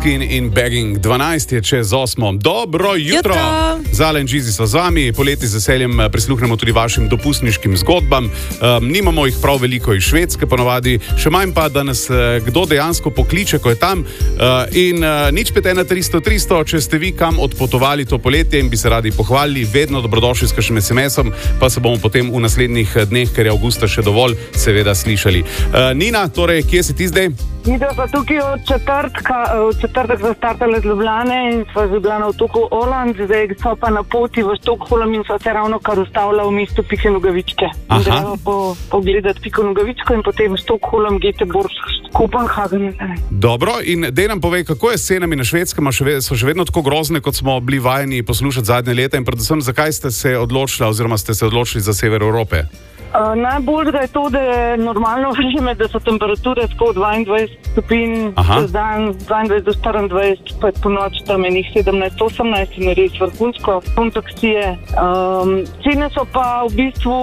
Måneskin in Begging. 12 je čez 8. Dobro jutro. Zala in Žizi so z vami. Poleti z veseljem prisluhnemo tudi vašim dopustniškim zgodbam. Nimamo jih prav veliko iz Švedske ponovadi, še manj pa, da nas kdo dejansko pokliče, ko je tam. In nič 5 300 300, če ste vi kam odpotovali to poletje in bi se radi pohvalili, vedno dobrodošli s kakšnim SMS-om, pa se bomo potem v naslednjih dneh, ker je avgusta še dovolj, seveda slišali. Nina, torej, kje si ti zdaj? Midva pa tukaj od četrtek zastartali z Ljubljane in sva z Ljubljana v otoku Orland, zdaj so pa na poti v Štokholm in sva se ravno kar ustavila v mestu Pike Nogavičke. Gremo pogledati Piko Nogavičko in potem Štokholm, Göteborg, Kopenhagen. Dobro, in dej nam povej, kako je s cenami na Švedskem, so še vedno tako grozne, kot smo bili vajeni poslušati zadnje leta in predvsem, zakaj ste se odločili oziroma ste se odločili za sever Evrope? Najboljega je to, da je normalno vreme, da so temperature tako 22 stopinj, čez dan 22 do 24, pa je po noč tam enih 17-18 in je res vrhunsko, kontakcije. Cene so pa v bistvu,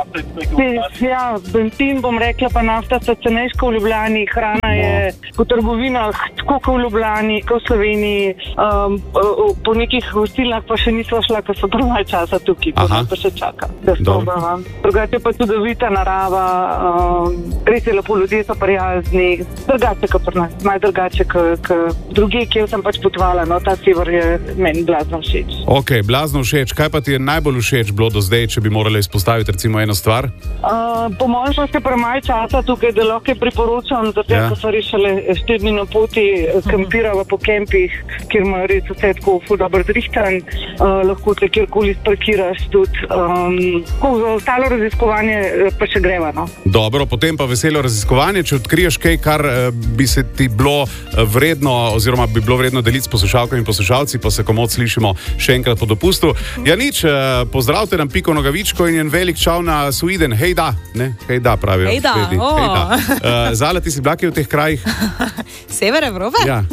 benzin bom rekla, pa nafta so cenejška v Ljubljani, hrana je po trgovinah tako kot v Ljubljani, kot v Sloveniji, po nekih gostilnah pa še nismo šla, ker so prvo malo časa tukaj, pa še čaka, da spobavam. Drugače pa čudovita narava, res je lepo, ljudje so prijazni, drugače kot pri nas, malo drugače kot druge, kjer sem pač potovala, no, ta sever je meni blazno všeč. Ok, blazno všeč. Kaj pa ti je najbolj všeč bilo do zdaj, če bi morali izpostaviti recimo eno stvar? Po mojem smo se premaj časa tukaj, da lahko priporočam, zato ko so rešili 4 dni na poti, kampirava po kempih, kjer imajo res vse tako ful dobro zrihtan, lahko te kjerkoli sparkiraš tudi. Za ostalo raziskovanje pa še greva, no. Dobro, potem pa veselo raziskovanje, če odkriješ kaj, kar bi se ti bilo vredno, oziroma bi bilo vredno deliti s poslušalkami in poslušalci, pa se komod slišimo še enkrat po dopustu. Ja nič, pozdravite nam Piko Nogavičko in en velik čau na Sweden. Hej da, ne? Hej da, pravijo. Hej da. Zala, ti si bila kje v teh krajih? Sever Evrope? Ja.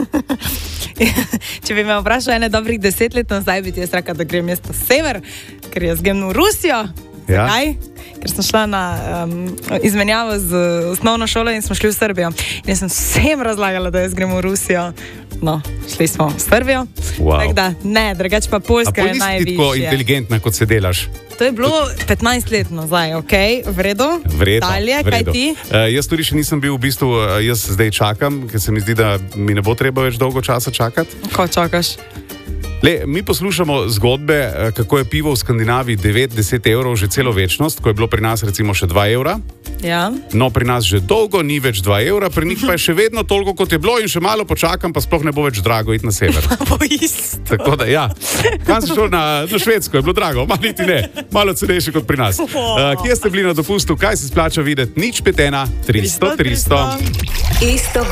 Če bi me vprašal ene dobrih 10 let nazaj, bi ti jaz rekla, da grem jaz na sever, ker jaz grem v Rusijo. Zakaj? Ker sem šla na izmenjavo z osnovno šolo in smo šli v Srbijo. In jaz sem vsem razlagala, da jaz grem v Rusijo. No, šli smo v Srbijo. Tako da, ne, drugače pa Poljska je najvišja. A nisi ti tako inteligentna, kot se delaš? To je bilo 15 let nazaj, okej? V redu? Dalje, kaj ti? Jaz tudi še nisem bil v bistvu, jaz zdaj čakam, ker se mi zdi, da mi ne bo treba več dolgo časa čakati. Ko čakaš? Mi poslušamo zgodbe, kako je pivo v Skandinaviji 9-10 evrov že celo večnost, ko je bilo pri nas recimo še 2 evra. Ja. No, pri nas že dolgo ni več 2 evra, pri njih pa je še vedno toliko, kot je bilo in še malo počakam, pa sploh ne bo več drago iti na sever. Tako da, ja. Kam si šel na Švedsko, je bilo drago, malo niti ne, malo cenejše kot pri nas. Kje ste bili na dopustu, kaj se splača videti? Nič 5 1 300 300.